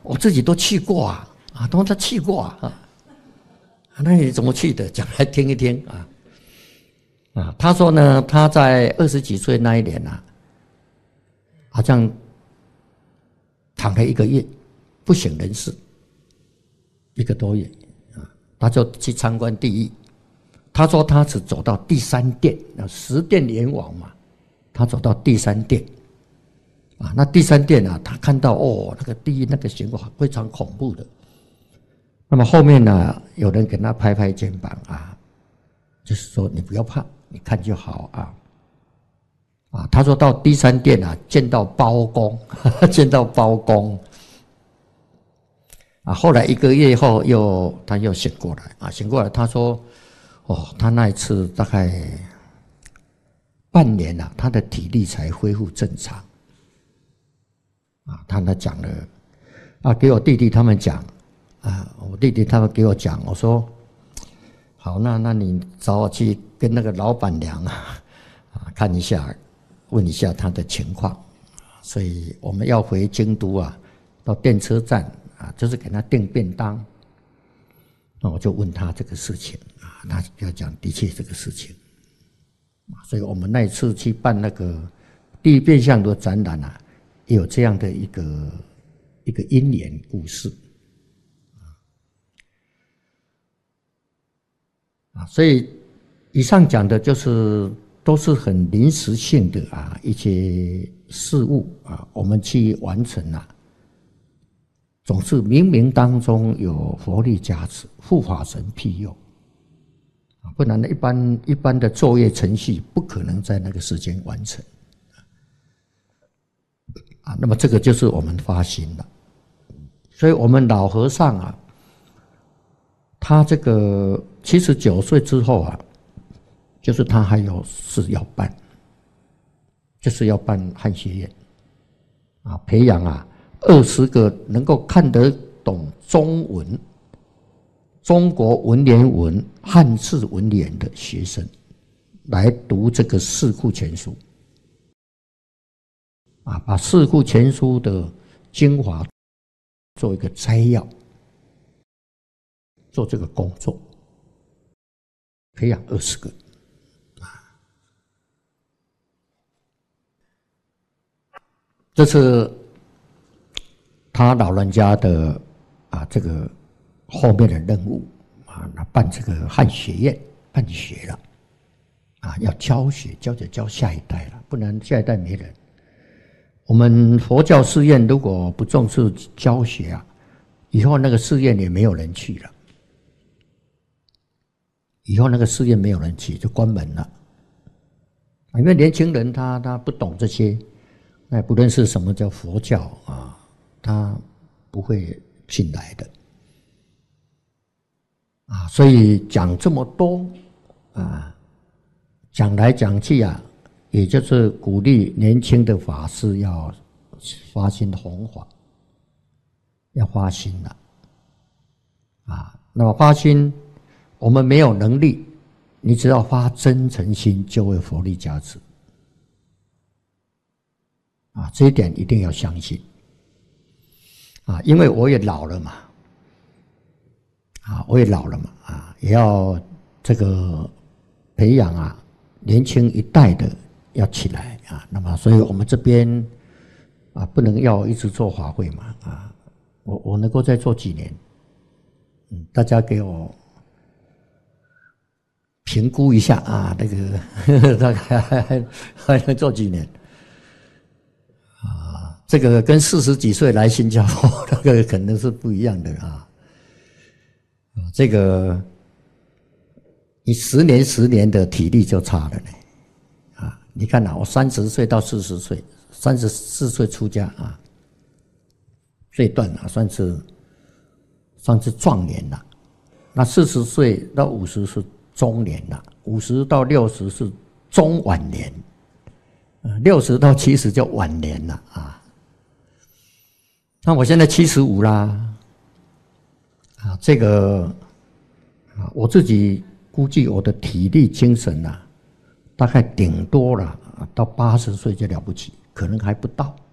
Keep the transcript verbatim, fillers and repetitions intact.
我自己都去过啊，啊，他说他去过啊，啊，那你怎么去的？讲来听一听啊。啊，他说呢，他在二十几岁那一年啊，好像躺了一个月，不省人事，一个多月啊，他就去参观地狱。他说他只走到第三殿，十殿阎王嘛，他走到第三殿。啊，那第三殿啊，他看到哦，那个地狱那个刑罚非常恐怖的。那么后面呢，有人给他拍拍肩膀啊，就是说你不要怕，你看就好啊。啊，他说到第三殿啊，见到包公，见到包公。啊，后来一个月后又他又醒过来啊，醒过来他说，哦，他那一次大概半年啊，他的体力才恢复正常。啊，他他讲了，啊，给我弟弟他们讲，啊，我弟弟他们给我讲，我说，好，那那你找我去跟那个老板娘啊，啊，看一下，问一下他的情况。所以我们要回京都啊，到电车站啊，就是给他订便当。那我就问他这个事情啊，他要讲的确这个事情。所以我们那一次去办那个第一变相的展览啊。也有这样的一个一个因缘故事啊，所以以上讲的就是都是很临时性的啊一些事物啊，我们去完成啊，总是冥冥当中有佛力加持，护法神庇佑啊，不然呢，一般一般的作业程序不可能在那个时间完成。啊，那么这个就是我们发心了，所以我们老和尚啊，他这个七十九岁之后啊，就是他还有事要办，就是要办汉学院，啊，培养啊二十个能够看得懂中文、中国文言文、汉字文言的学生，来读这个四库全书。啊，把四库全书的精华做一个摘要，做这个工作，培养二十个。这是他老人家的啊，这个后面的任务啊，那办这个汉学院，办学了啊，要教学，教着教下一代了，不然下一代没人。我们佛教寺院如果不重视教学啊，以后那个寺院也没有人去了。以后那个寺院没有人去，就关门了。因为年轻人他他不懂这些，那也不认识什么叫佛教啊，他不会进来的。啊，所以讲这么多啊，讲来讲去啊。也就是鼓励年轻的法师要发心弘法，要发心了啊。那么发心，我们没有能力，你只要发真诚心，就会佛力加持啊。这一点一定要相信啊，因为我也老了嘛，啊，我也老了嘛，啊，也要这个培养啊年轻一代的。要起来啊！那么，所以我们这边啊，不能要一直做法会嘛啊！我我能够再做几年，嗯，大家给我评估一下啊，那个大概还还能做几年啊？这个跟四十几岁来新加坡那个可能是不一样的啊！这个你十年十年的体力就差了呢。你看啊，我三十岁到四十岁，三十四岁出家啊，这一段啊算是算是壮年了。那四十岁到五十是中年了，五十到六十是中晚年，六十到七十叫晚年了啊。那我现在七十五啦，啊，这个啊，我自己估计我的体力精神啊。大概顶多了到八十岁就了不起，可能还不到。